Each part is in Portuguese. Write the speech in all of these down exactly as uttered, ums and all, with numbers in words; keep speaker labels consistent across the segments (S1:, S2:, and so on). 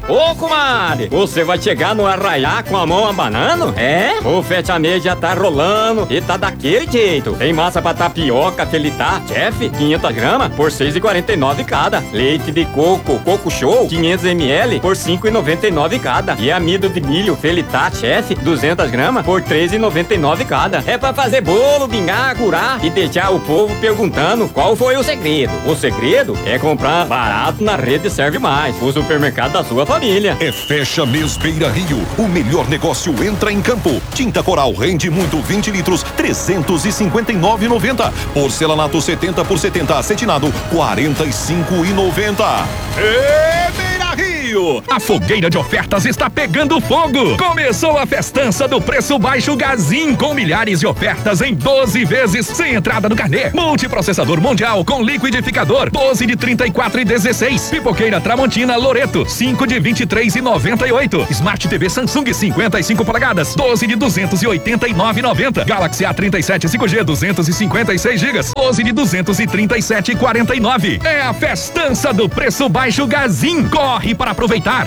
S1: Ô, comadre, você vai chegar no Arraiá com a mão abanando? É? O fechamento já tá rolando e tá daquele jeito. Tem massa pra tapioca, felitá, chefe, quinhentas gramas por seis e quarenta e nove cada. Leite de coco, coco show, quinhentos mililitros por cinco e noventa e nove cada. E amido de milho, felitá, chefe, duzentas gramas por três e noventa e nove cada. É pra fazer bolo, bingar, curar e deixar o povo perguntando qual foi o segredo. O segredo é comprar barato na rede Serve Mais, o supermercado da sua família.
S2: É Fecha Mês Beira Rio. O melhor negócio entra em campo. Tinta Coral rende muito vinte litros, trezentos e cinquenta e nove reais e noventa centavos. Porcelanato setenta por setenta acetinado, quarenta e cinco reais e noventa centavos. É Beira Rio.
S3: A fogueira de ofertas está pegando fogo. Começou a festança do preço baixo Gazin, com milhares de ofertas em doze vezes sem entrada no carnê. Multiprocessador Mundial com liquidificador, doze de trinta e quatro e dezesseis. Pipoqueira Tramontina Loreto, cinco de vinte e três e noventa e oito. Smart T V Samsung cinquenta e cinco polegadas, doze de duzentos e oitenta e nove e noventa. Galaxy A trinta e sete cinco G duzentos e cinquenta e seis gigas, doze de duzentos e trinta e sete e quarenta e nove. É a festança do preço baixo Gazin. Corre para aproveitar.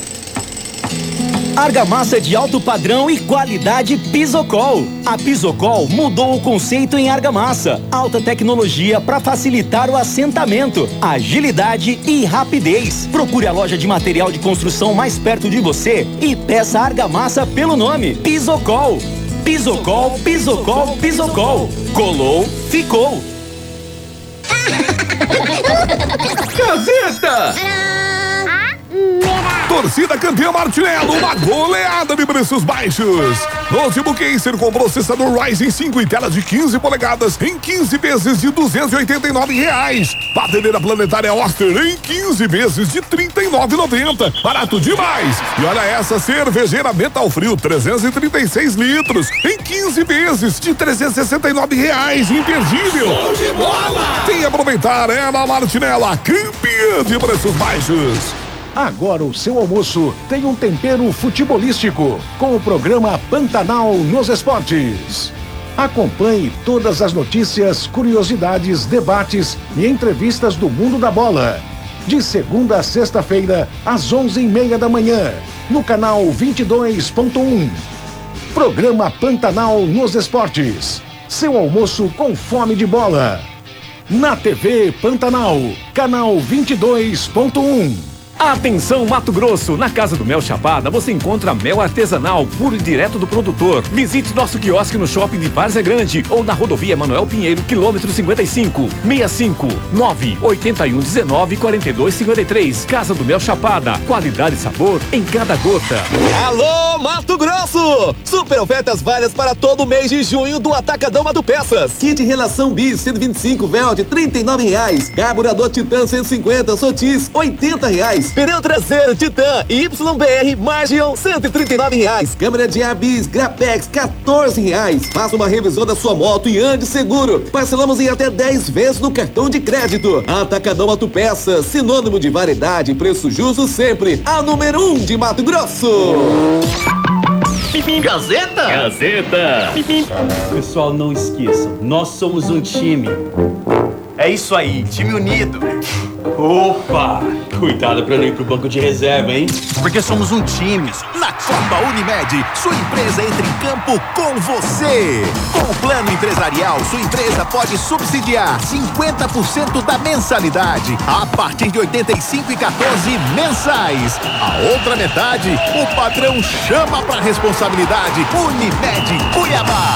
S4: Argamassa de alto padrão e qualidade Pisocol. A Pisocol mudou o conceito em argamassa. Alta tecnologia para facilitar o assentamento, agilidade e rapidez. Procure a loja de material de construção mais perto de você e peça argamassa pelo nome Pisocol. Pisocol, Pisocol, Pisocol. Colou, ficou.
S5: Gazeta! Torcida campeã Martinello, uma goleada de preços baixos. Notebook Acer com processador Ryzen cinco e tela de quinze polegadas em quinze vezes de duzentos e oitenta e nove reais. Batedeira planetária Oster em quinze vezes de trinta e nove reais e noventa centavos. Barato demais. E olha essa cervejeira Metal Frio trezentos e trinta e seis litros em quinze vezes de trezentos e sessenta e nove reais. Imperdível. Show de bola. Tem que aproveitar, é na Martinello, a campeã de preços baixos.
S6: Agora o seu almoço tem um tempero futebolístico com o programa Pantanal nos Esportes. Acompanhe todas as notícias, curiosidades, debates e entrevistas do mundo da bola. De segunda a sexta-feira, às onze e meia da manhã, no canal vinte e dois ponto um. Programa Pantanal nos Esportes. Seu almoço com fome de bola. Na T V Pantanal, canal vinte e dois ponto um.
S7: Atenção Mato Grosso, na Casa do Mel Chapada você encontra mel artesanal, puro e direto do produtor. Visite nosso quiosque no shopping de Várzea Grande ou na rodovia Manuel Pinheiro, quilômetro cinquenta e cinco, sessenta e cinco, nove oito um, dezenove, quarenta e dois, cinquenta e três. Casa do Mel Chapada, qualidade e sabor em cada gota.
S8: Alô Mato Grosso! Super ofertas várias para todo mês de junho do Atacadão Mato Peças. Kit Relação Bis cento e vinte e cinco Veld trinta e nove reais. Carburador Titan cento e cinquenta Sotis oitenta reais. Pneu traseiro Titan Y B R Margion cento e trinta e nove reais. Câmera de ar Bis Grapex quatorze reais. Faça uma revisão da sua moto e ande seguro. Parcelamos em até dez vezes no cartão de crédito. Atacadão Autopeças, sinônimo de variedade e preço justo sempre. A número um de Mato Grosso.
S9: Gazeta? Gazeta! Pessoal, não esqueçam, nós somos um time. É isso aí, time unido. Opa! Cuidado pra não ir pro banco de reserva, hein?
S10: Porque somos um time. Na Copa Unimed, sua empresa entra em campo com você. Com o plano empresarial, sua empresa pode subsidiar cinquenta por cento da mensalidade a partir de oitenta e cinco reais e quatorze centavos mensais. A outra metade, o patrão chama pra responsabilidade. Unimed Cuiabá.